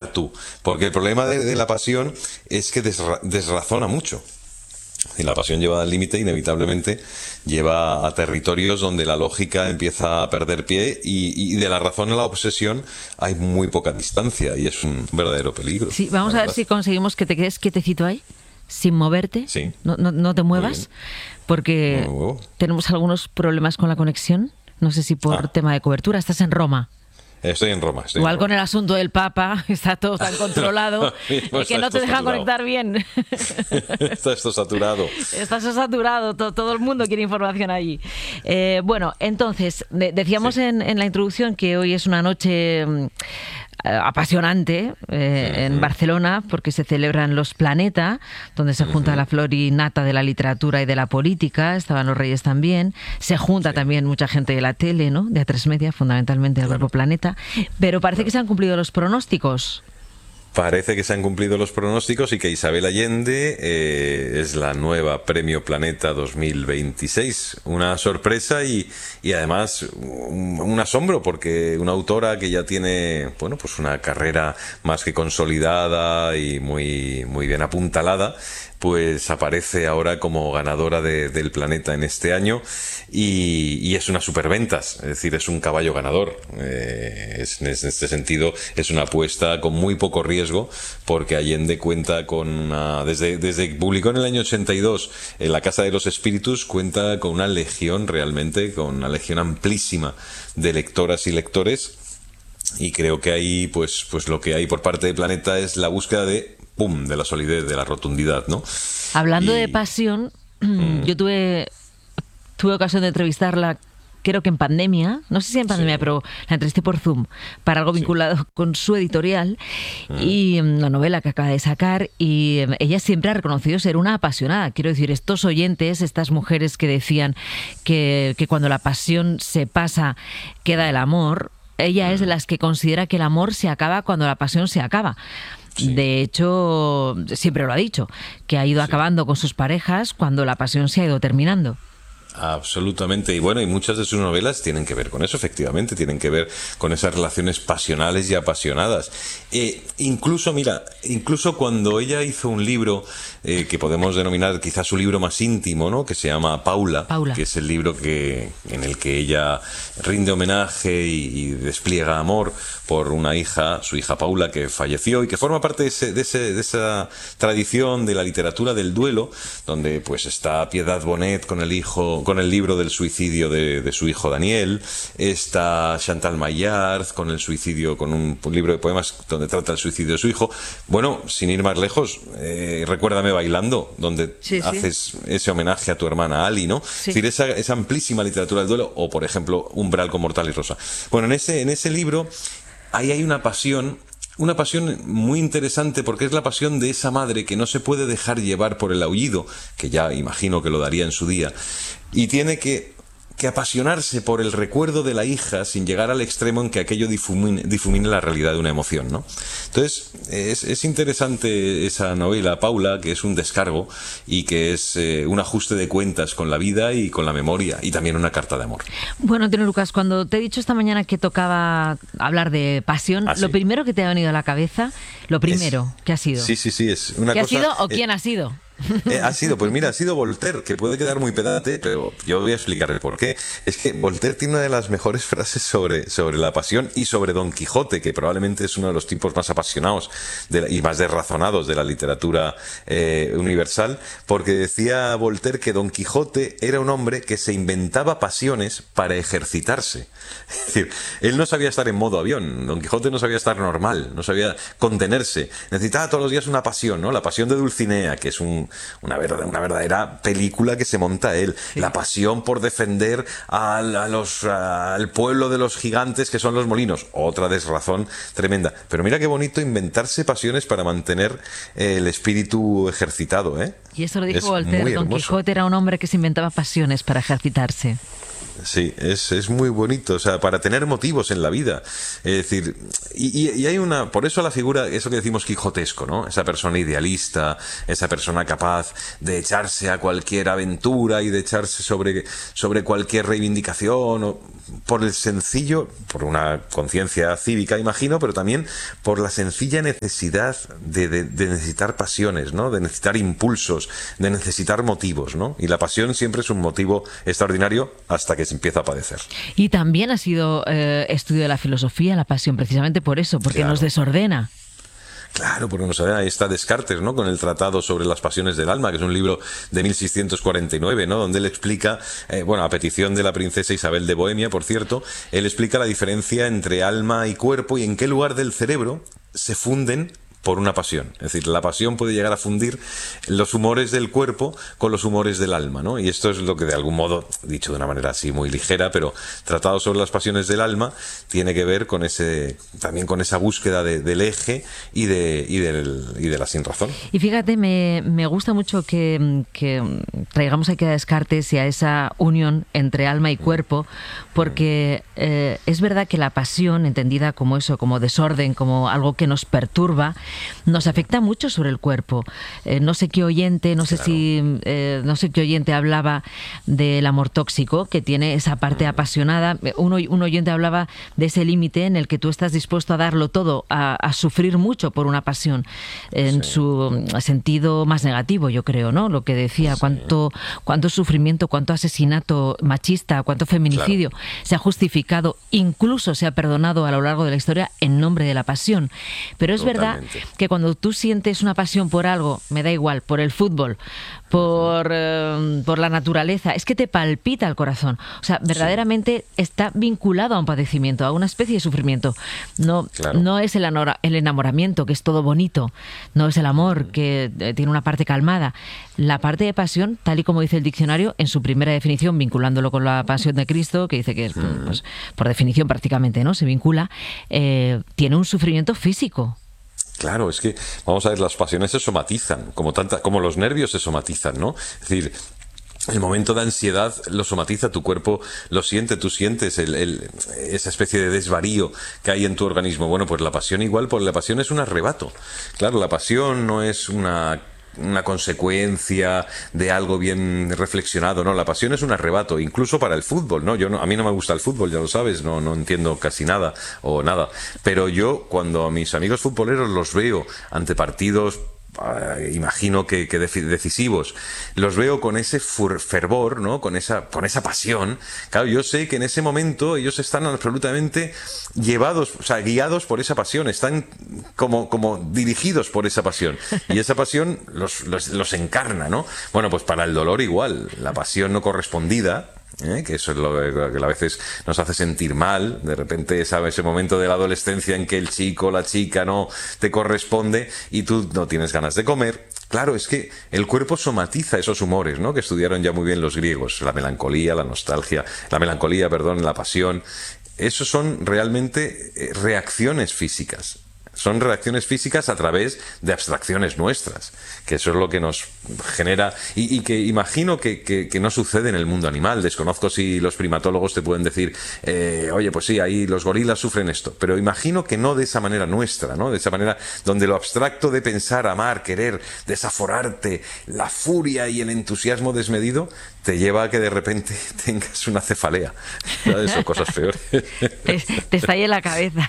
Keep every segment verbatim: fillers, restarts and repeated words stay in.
razonar tú. Porque el problema de, de la pasión es que desra- desrazona mucho. Y la pasión llevada al límite inevitablemente lleva a territorios donde la lógica empieza a perder pie y, y de la razón a la obsesión hay muy poca distancia y es un verdadero peligro. Sí, vamos a ver si conseguimos que te quedes quietecito ahí, sin moverte, sí. no, no, no te muevas, porque no tenemos algunos problemas con la conexión, no sé si por ah. tema de cobertura. Estás en Roma. Estoy en Roma. Estoy Igual en Roma. Con el asunto del Papa, está todo tan controlado y que no te dejan conectar bien. Está esto saturado. Está esto saturado, todo, todo el mundo quiere información allí. Eh, bueno, entonces, de, decíamos sí. en, en la introducción que hoy es una noche eh, apasionante eh, uh-huh. en Barcelona, porque se celebran los Planeta, donde se junta uh-huh. la flor y nata de la literatura y de la política. Estaban los Reyes también. Se junta sí. también mucha gente de la tele, ¿no? De A tres Media, fundamentalmente del claro. Grupo Planeta. Pero parece claro. que se han cumplido los pronósticos. Parece que se han cumplido los pronósticos y que Isabel Allende eh, es la nueva Premio Planeta dos mil veintiséis. Una sorpresa y, y además un, un asombro, porque una autora que ya tiene, bueno, pues una carrera más que consolidada y muy, muy bien apuntalada, pues aparece ahora como ganadora de, del Planeta en este año y, y es una superventas, es decir, es un caballo ganador. Eh, es, en este sentido es una apuesta con muy poco riesgo, porque Allende cuenta con una, desde, desde que publicó en el año ochenta y dos en La Casa de los Espíritus, cuenta con una legión realmente, con una legión amplísima de lectoras y lectores, y creo que ahí pues, pues lo que hay por parte de Planeta es la búsqueda de pum, de la solidez, de la rotundidad, ¿no? Hablando y... de pasión, mm. yo tuve, tuve ocasión de entrevistarla, creo que en pandemia, no sé si en pandemia, sí. pero la entrevisté por Zoom, para algo vinculado sí. con su editorial mm. y la novela que acaba de sacar, y ella siempre ha reconocido ser una apasionada. Quiero decir, estos oyentes, estas mujeres que decían que, que cuando la pasión se pasa queda el amor, ella mm. es de las que considera que el amor se acaba cuando la pasión se acaba. Sí. De hecho, siempre lo ha dicho, que ha ido sí. acabando con sus parejas cuando la pasión se ha ido terminando. Absolutamente, y bueno, y muchas de sus novelas tienen que ver con eso, efectivamente, tienen que ver con esas relaciones pasionales y apasionadas. Eh, incluso, mira, incluso cuando ella hizo un libro eh, que podemos denominar quizás su libro más íntimo, ¿no? Que se llama Paula, Paula. que es el libro que en el que ella rinde homenaje y, y despliega amor por una hija, su hija Paula, que falleció y que forma parte de, ese, de, ese, de esa tradición de la literatura del duelo, donde pues está Piedad Bonet con el hijo con el libro del suicidio de, de su hijo Daniel, está Chantal Maillard con el suicidio, con un, un libro de poemas donde trata el suicidio de su hijo. Bueno, sin ir más lejos, eh, Recuérdame bailando, donde sí, haces sí. ese homenaje a tu hermana Ali, ¿no? Sí. Es decir, esa, esa amplísima literatura del duelo, o por ejemplo, Umbral con Mortal y Rosa. Bueno, en ese, en ese libro ahí hay una pasión Una pasión muy interesante, porque es la pasión de esa madre que no se puede dejar llevar por el aullido, que ya imagino que lo daría en su día, y tiene que, que apasionarse por el recuerdo de la hija sin llegar al extremo en que aquello difumine, difumine la realidad de una emoción, ¿no? Entonces, es, es interesante esa novela, Paula, que es un descargo y que es eh, un ajuste de cuentas con la vida y con la memoria, y también una carta de amor. Bueno, Antonio Lucas, cuando te he dicho esta mañana que tocaba hablar de pasión, ¿Ah, sí? lo primero que te ha venido a la cabeza, lo primero, es, ¿qué ha sido? Sí, sí, sí, es una ¿Qué cosa... ha sido o eh, quién ha sido? Eh, ha sido, pues mira, ha sido Voltaire, que puede quedar muy pedante, pero yo voy a explicar el por qué. Es que Voltaire tiene una de las mejores frases sobre, sobre la pasión y sobre Don Quijote, que probablemente es uno de los tipos más apasionados de la, y más desrazonados de la literatura eh, universal, porque decía Voltaire que Don Quijote era un hombre que se inventaba pasiones para ejercitarse. Es decir, él no sabía estar en modo avión, Don Quijote no sabía estar normal, no sabía contenerse, necesitaba todos los días una pasión, ¿no? La pasión de Dulcinea, que es un Una verdadera, una verdadera película que se monta él. Sí. La pasión por defender al, a los, a, al pueblo de los gigantes que son los molinos. Otra desrazón tremenda. Pero mira qué bonito inventarse pasiones para mantener eh, el espíritu ejercitado, ¿eh? Y eso lo dijo Voltaire. Don Quijote era un hombre que se inventaba pasiones para ejercitarse. Sí, es, es muy bonito, o sea, para tener motivos en la vida. Es decir, y, y, y hay una, por eso la figura, eso que decimos quijotesco, ¿no? Esa persona idealista, esa persona capaz de echarse a cualquier aventura y de echarse sobre, sobre cualquier reivindicación, o por el sencillo, por una conciencia cívica, imagino, pero también por la sencilla necesidad de, de, de necesitar pasiones, ¿no? De necesitar impulsos, de necesitar motivos, ¿no? Y la pasión siempre es un motivo extraordinario hasta que se empieza a padecer. Y también ha sido eh, estudio de la filosofía, la pasión, precisamente por eso, porque Claro. nos desordena. Claro, porque no sabe, ahí está Descartes, ¿no? Con el Tratado sobre las pasiones del alma, que es un libro de mil seiscientos cuarenta y nueve, ¿no? Donde él explica, eh, bueno, a petición de la princesa Isabel de Bohemia, por cierto, él explica la diferencia entre alma y cuerpo y en qué lugar del cerebro se funden por una pasión. Es decir, la pasión puede llegar a fundir los humores del cuerpo con los humores del alma, ¿no? Y esto es lo que de algún modo, dicho de una manera así muy ligera, pero tratado sobre las pasiones del alma, tiene que ver con ese, también con esa búsqueda de, del eje y de, y, del, y de la sinrazón. Y fíjate, me, me gusta mucho que, que traigamos aquí a Descartes y a esa unión entre alma y cuerpo, porque eh, es verdad que la pasión, entendida como eso, como desorden, como algo que nos perturba, nos afecta mucho sobre el cuerpo. Eh, no sé qué oyente, no sé Claro. si, eh, no sé qué oyente hablaba del amor tóxico, que tiene esa parte apasionada. Un, oy- un oyente hablaba de ese límite en el que tú estás dispuesto a darlo todo, a, a sufrir mucho por una pasión, en Sí. su sentido más negativo, yo creo, ¿no? Lo que decía, Sí. cuánto, cuánto sufrimiento, cuánto asesinato machista, cuánto feminicidio se ha justificado, incluso se ha perdonado a lo largo de la historia en nombre de la pasión. Pero es verdad Totalmente. que cuando tú sientes una pasión por algo, me da igual, por el fútbol, por, eh, por la naturaleza, es que te palpita el corazón. O sea, verdaderamente está vinculado a un padecimiento, a una especie de sufrimiento. No, Claro. no es el, anora- el enamoramiento, que es todo bonito, no es el amor, que eh, tiene una parte calmada. La parte de pasión, tal y como dice el diccionario, en su primera definición, vinculándolo con la pasión de Cristo, que dice que es, pues, por definición prácticamente, ¿no? Se vincula, eh, tiene un sufrimiento físico. Claro, es que, vamos a ver, las pasiones se somatizan, como tanta, como los nervios se somatizan, ¿no? Es decir, el momento de ansiedad lo somatiza, tu cuerpo lo siente, tú sientes el, el- esa especie de desvarío que hay en tu organismo. Bueno, pues la pasión igual, porque la pasión es un arrebato. Claro, la pasión no es una una consecuencia de algo bien reflexionado, no, la pasión es un arrebato, incluso para el fútbol, ¿no? Yo no, a mí no me gusta el fútbol, ya lo sabes, no, no entiendo casi nada o nada, pero yo cuando a mis amigos futboleros los veo ante partidos, eh, imagino que, que defi- decisivos, los veo con ese fur- fervor, ¿no? Con esa, con esa pasión. Claro, yo sé que en ese momento ellos están absolutamente llevados, o sea, guiados por esa pasión, están como, como dirigidos por esa pasión. Y esa pasión los, los, los encarna, ¿no? Bueno, pues para el dolor igual, la pasión no correspondida, ¿eh? Que eso es lo que a veces nos hace sentir mal, de repente ¿sabes? Ese momento de la adolescencia en que el chico o la chica no te corresponde y tú no tienes ganas de comer. Claro, es que el cuerpo somatiza esos humores, ¿no? Que estudiaron ya muy bien los griegos, la melancolía, la nostalgia, la melancolía, perdón, la pasión. Esos son realmente eh, reacciones físicas. Son reacciones físicas a través de abstracciones nuestras, que eso es lo que nos genera y, y que imagino que, que, que no sucede en el mundo animal. Desconozco si los primatólogos te pueden decir, eh, oye, pues sí, ahí los gorilas sufren esto, pero imagino que no de esa manera nuestra, ¿no? De esa manera donde lo abstracto de pensar, amar, querer, desaforarte, la furia y el entusiasmo desmedido te lleva a que de repente tengas una cefalea, ¿sabes? O cosas peores. Te, te estalle la cabeza.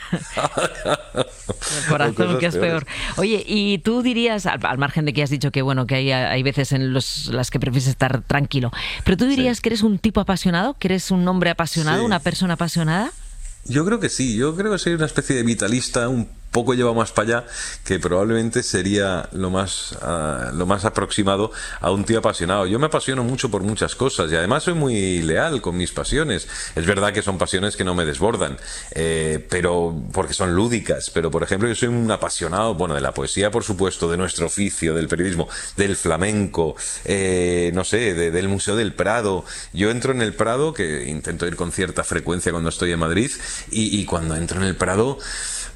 El corazón, que es peor. Oye, y tú dirías, al, al margen de que has dicho que bueno, que hay, hay veces en los, las que prefieres estar tranquilo, pero tú dirías Sí. que eres un tipo apasionado, que eres un hombre apasionado, Sí. una persona apasionada. Yo creo que sí, yo creo que soy una especie de vitalista, un poco lleva más para allá, que probablemente sería lo más, uh, lo más aproximado a un tío apasionado. Yo me apasiono mucho por muchas cosas y además soy muy leal con mis pasiones. Es verdad que son pasiones que no me desbordan, eh, pero porque son lúdicas. Pero, por ejemplo, yo soy un apasionado, bueno, de la poesía, por supuesto, de nuestro oficio, del periodismo, del flamenco, eh, no sé, de, del Museo del Prado. Yo entro en el Prado, que intento ir con cierta frecuencia cuando estoy en Madrid, y, y cuando entro en el Prado...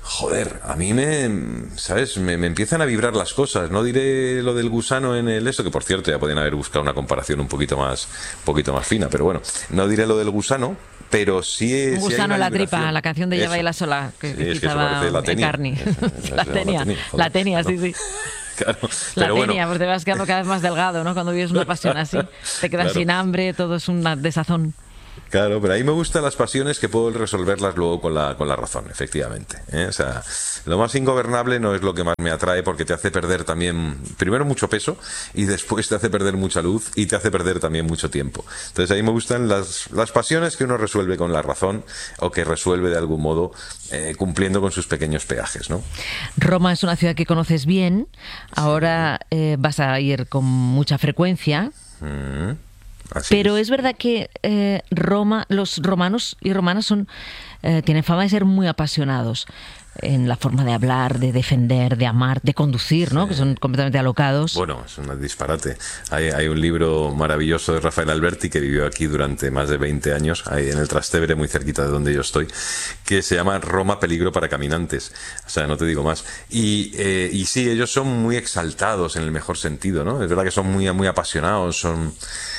Joder, a mí me, ¿sabes? Me, me empiezan a vibrar las cosas. No diré lo del gusano en el eso, que por cierto ya podían haber buscado una comparación un poquito más, un poquito más fina, pero bueno, no diré lo del gusano, pero sí es... Un gusano en la tripa, la canción de Ya baila sola, que, sí, que es que eso parece la tenia. Carni. La tenia, la tenia, sí, sí. Claro, la pero tenia, bueno. pues te vas quedando cada vez más delgado, ¿no? Cuando vives una pasión así, te quedas Claro. sin hambre, todo es una desazón. Claro, pero a mí me gustan las pasiones que puedo resolverlas luego con la, con la razón, efectivamente, ¿eh? O sea, lo más ingobernable no es lo que más me atrae porque te hace perder también, primero mucho peso y después te hace perder mucha luz y te hace perder también mucho tiempo. Entonces a mí me gustan las, las pasiones que uno resuelve con la razón o que resuelve de algún modo eh, cumpliendo con sus pequeños peajes, ¿no? Roma es una ciudad que conoces bien, ahora eh, vas a ir con mucha frecuencia. Mm. Así Pero es. es verdad que eh, Roma, los romanos y romanas son eh, tienen fama de ser muy apasionados en la forma de hablar, de defender, de amar, de conducir, ¿no? Sí. Que son completamente alocados. Bueno, es un disparate. Hay, hay un libro maravilloso de Rafael Alberti que vivió aquí durante más de veinte años, ahí en el Trastevere, muy cerquita de donde yo estoy, que se llama Roma, peligro para caminantes. O sea, no te digo más. Y, eh, y sí, ellos son muy exaltados en el mejor sentido, ¿no? Es verdad que son muy, muy apasionados, son...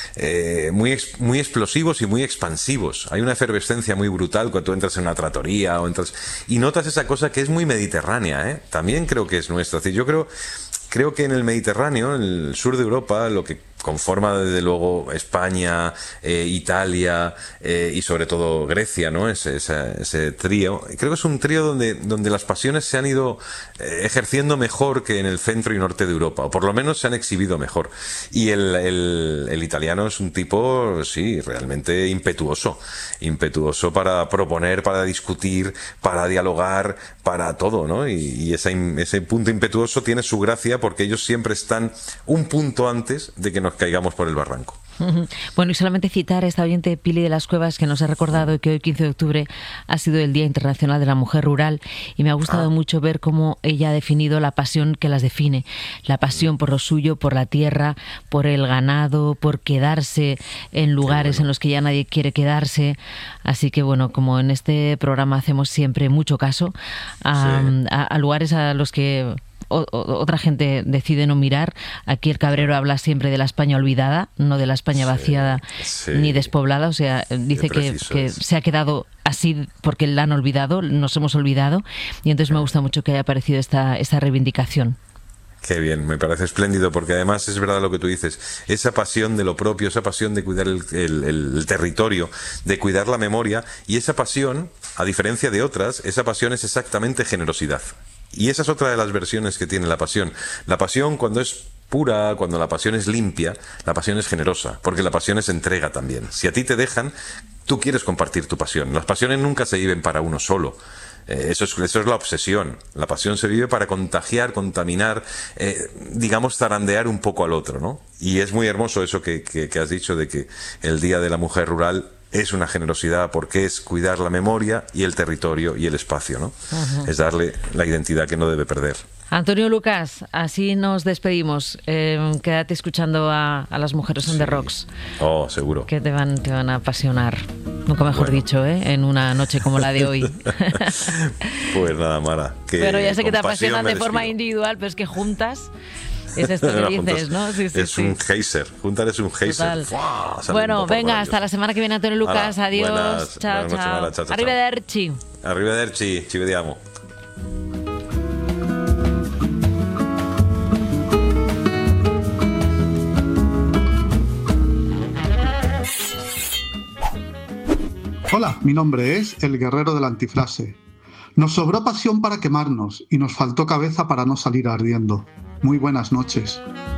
Eh, muy, ex, muy explosivos y muy expansivos. Hay una efervescencia muy brutal cuando tú entras en una trattoria o entras y notas esa cosa que es muy mediterránea, ¿eh? También creo que es nuestra. Es decir, yo creo, creo que en el Mediterráneo, en el sur de Europa, lo que conforma desde luego España, eh, Italia eh, y sobre todo Grecia, ¿no? Ese, ese, ese trío. Creo que es un trío donde, donde las pasiones se han ido eh, ejerciendo mejor que en el centro y norte de Europa, o por lo menos se han exhibido mejor. Y el, el, el italiano es un tipo, sí, realmente impetuoso. Impetuoso para proponer, para discutir, para dialogar, para todo, ¿no? Y, y ese, ese punto impetuoso tiene su gracia porque ellos siempre están un punto antes de que nos caigamos por el barranco. Bueno, y solamente citar a esta oyente Pili de las Cuevas que nos ha recordado que hoy quince de octubre ha sido el Día Internacional de la Mujer Rural y me ha gustado ah. mucho ver cómo ella ha definido la pasión que las define, la pasión por lo suyo, por la tierra, por el ganado, por quedarse en lugares bueno. en los que ya nadie quiere quedarse. Así que bueno, como en este programa hacemos siempre mucho caso a, sí. a, a lugares a los que O, o, otra gente decide no mirar. Aquí el Cabrero habla siempre de la España olvidada, no de la España vaciada sí, sí. ni despoblada. O sea, dice que, que se ha quedado así porque la han olvidado, nos hemos olvidado. Y entonces me gusta mucho que haya aparecido esta, esta reivindicación. Qué bien, me parece espléndido porque además es verdad lo que tú dices, esa pasión de lo propio, esa pasión de cuidar el, el, el territorio, de cuidar la memoria y esa pasión, a diferencia de otras, esa pasión es exactamente generosidad. Y esa es otra de las versiones que tiene la pasión. La pasión cuando es pura, cuando la pasión es limpia, la pasión es generosa, porque la pasión es entrega también. Si a ti te dejan, tú quieres compartir tu pasión. Las pasiones nunca se viven para uno solo. Eh, eso, es, eso es la obsesión. La pasión se vive para contagiar, contaminar, eh, digamos, zarandear un poco al otro, ¿no? Y es muy hermoso eso que, que, que has dicho de que el Día de la Mujer Rural es una generosidad porque es cuidar la memoria y el territorio y el espacio, ¿no? Uh-huh. Es darle la identidad que no debe perder. Antonio Lucas, así nos despedimos. Eh, quédate escuchando a, a las mujeres sí. on the rocks. Oh, seguro. Que te van, te van a apasionar. Nunca mejor bueno. dicho, ¿eh? En una noche como la de hoy. Pues nada, Mara. Que pero ya sé que te apasionan de forma individual, pero es que juntas... Es esto que no, dices, ¿no? Sí, sí, es sí. un geyser. Juntar es un geyser. Wow, bueno, venga, hasta la semana que viene, Antonio Lucas. Hala, adiós. Buenas, chao, buenas chao. Noches, chao, chao. Arrivederci. Arrivederci. Ci vediamo. Hola, mi nombre es El Guerrero de la Antifrase. Nos sobró pasión para quemarnos y nos faltó cabeza para no salir ardiendo. Muy buenas noches.